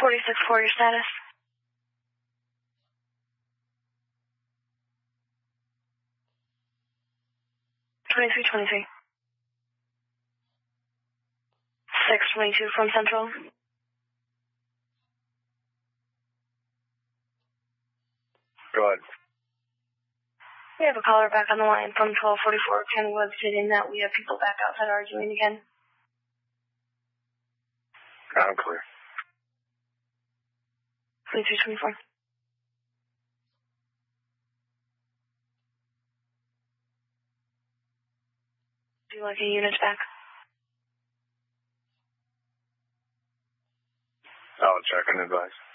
46-4, your status. 23-23. 622 from Central. Go ahead. We have a caller back on the line from 1244 Kenwood stating that we have people back outside arguing again. I'm clear. 23-24. Do you like a unit back? I'll check and advise.